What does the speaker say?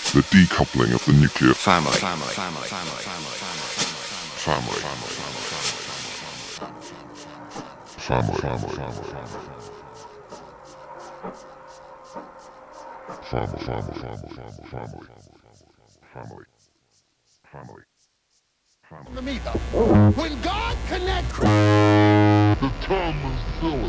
The decoupling of the nuclear family. Family. To me, though, when God connects, the time is silly.